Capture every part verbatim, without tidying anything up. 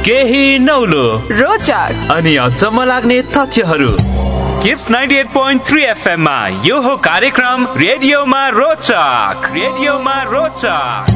केही नौलो रोचक अनि अचम्म लाग्ने तथ्यहरू। Kips ninety at point three FM मा यो हो कार्यक्रम रेडियोमा रोचक। रेडियोमा रोचक।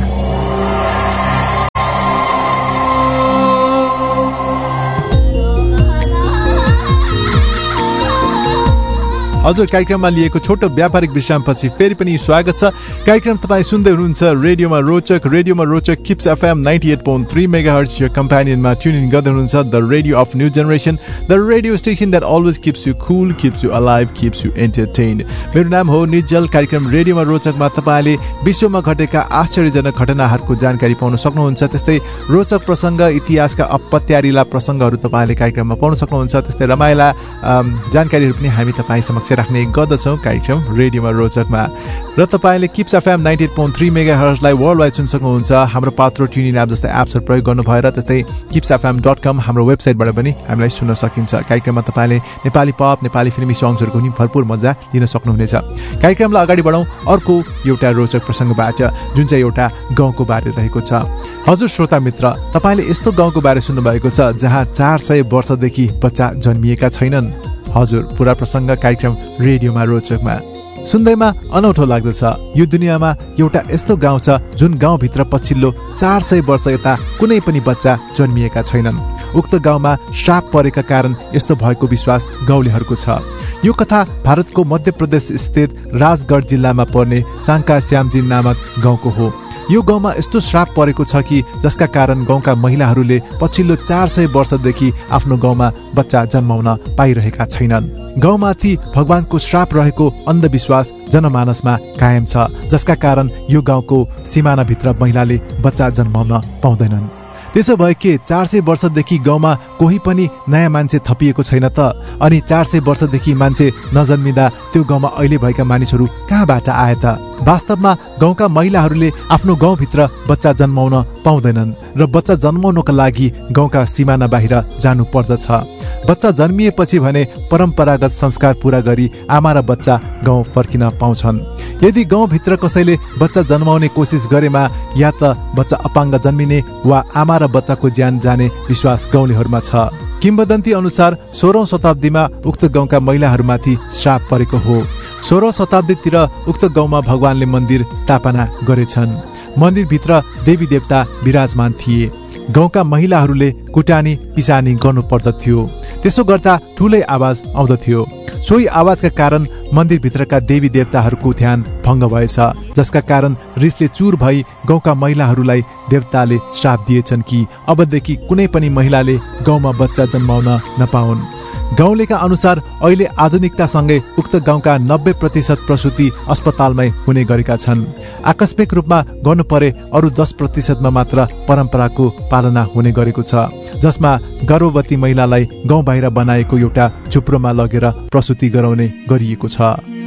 हजुर, कार्यक्रममा लिएको छोटो व्यापारिक विश्रामपछि फेरि पनि स्वागत छ। कार्यक्रम तपाईँ सुन्दै हुनुहुन्छ रेडियोमा रोचक। रेडियोमा रोचक kips FM ninety at point three mega hertz यो कम्पेनियनमा ट्युन इन गर्दै हुनुहुन्छ। The radio of new generation, the radio station that always kips you Kul, kips you alive, kips you एन्टरटेन्ड। मेरो नाम हो निजल। कार्यक्रम रेडियोमा रोचकमा तपाईँले विश्वमा घटेका आश्चर्यजनक घटनाहरूको जानकारी पाउन सक्नुहुन्छ। त्यस्तै रोचक प्रसङ्ग, इतिहासका अपत्यारिला प्रसङ्गहरू तपाईँले कार्यक्रममा पाउन सक्नुहुन्छ। त्यस्तै रमाइला जानकारीहरू पनि हामी तपाईँ समक्ष राख्ने गर्दछौँ कार्यक्रम रेडियोमा रोचकमा। र तपाईँले kips FM ninety at point three mega हर्जलाई world wide सुन्न सक्नुहुन्छ। हाम्रो पात्रो ट्युनिन एप जस्तै एप्सहरू प्रयोग गर्नु भएर, त्यस्तै किप्स एफएम डट कम हाम्रो वेबसाइटबाट पनि हामीलाई सुन्न सकिन्छ। कार्यक्रममा तपाईँले नेपाली पप, नेपाली फिल्मी सङ्ग्सहरूको पनि भरपूर मजा लिन सक्नुहुनेछ। कार्यक्रमलाई अगाडि बढाउँ अर्को एउटा रोचक प्रसङ्गबाट, जुन चाहिँ एउटा गाउँको बारे रहेको छ। हजुर श्रोता मित्र, तपाईँले यस्तो गाउँको बारे सुन्नुभएको छ जहाँ चार सय वर्षदेखि बच्चा जन्मिएका छैनन्। हजुर, पुरा प्रसङ्ग कार्यक्रम रेडियोमा रोचकमा। सुन्दैमा अनौठो लाग्दछ। यो दुनियाँमा एउटा यस्तो गाउँ छ जुन गाउँभित्र पछिल्लो चार सय वर्ष यता कुनै पनि बच्चा जन्मिएका छैनन्। उक्त गाउँमा श्राप परेका कारण यस्तो भएको विश्वास गाउँलेहरूको छ। यो कथा भारतको मध्य प्रदेश स्थित राजगढ जिल्लामा पर्ने साङ्का श्यामजी नामक गाउँको हो। यो गाउँमा यस्तो श्राप परेको छ कि जसका कारण गाउँका महिलाहरूले पछिल्लो चार सय वर्षदेखि आफ्नो गाउँमा बच्चा जन्माउन पाइरहेका छैनन्। गाउँमाथि भगवानको श्राप रहेको अन्धविश्वास जनमानसमा कायम छ, जसका कारण यो गाउँको सिमानाभित्र महिलाले बच्चा जन्माउन पाउँदैनन्। त्यसो भए के चार सय वर्षदेखि गाउँमा कोही पनि नयाँ मान्छे थपिएको छैन त? अनि चार सय वर्षदेखि मान्छे नजन्मिँदा त्यो गाउँमा अहिले भएका मानिसहरू कहाँबाट आए त? वास्तवमा गाउँका महिलाहरूले आफ्नो गाउँभित्र बच्चा जन्माउन पाउँदैनन् र बच्चा जन्माउनको लागि गाउँका सिमाना बाहिर जानु पर्दछ। बच्चा जन्मिएपछि भने परम्परागत संस्कार पूरा गरी आमा र बच्चा गाउँ फर्किन पाउँछन्। यदि गाउँभित्र कसैले बच्चा जन्माउने कोसिस गरेमा या त बच्चा अपाङ्ग जन्मिने वा आमा र बच्चाको ज्यान जाने विश्वास गाउँलेहरूमा छ। किम्वदन्ती अनुसार सोह्रौं शताब्दीमा उक्त गाउँका महिलाहरूमाथि श्राप परेको हो। सोह्रौं शताब्दीतिर उक्त गाउँमा भगवानले मन्दिर स्थापना गरेछन्। मन्दिरभित्र देवी देवता विराजमान थिए। गाउँका महिलाहरूले कुटानी पिसानी गर्नु पर्दथ्यो। त्यसो गर्दा ठुलै आवाज आउँदथ्यो। सोही आवाजका कारण मन्दिरभित्रका देवी देवताहरूको ध्यान भङ्ग भएछ, जसका कारण रिसले चुर भई गाउँका महिलाहरूलाई देवताले श्राप दिएछन् कि अबदेखि कुनै पनि महिलाले गाउँमा बच्चा जन्माउन नपाउन्। गाउँलेका अनुसार अहिले आधुनिकतासँगै उक्त गाउँका नब्बे प्रतिशत प्रसुति अस्पतालमै हुने गरेका छन्। आकस्मिक रूपमा गर्नु परे अरू दस प्रतिशतमा मात्र परम्पराको पालना हुने गरेको छ, जसमा गर्भवती महिलालाई गाउँ बाहिर बनाएको एउटा झुप्रोमा लगेर प्रसुति गराउने गरिएको छ।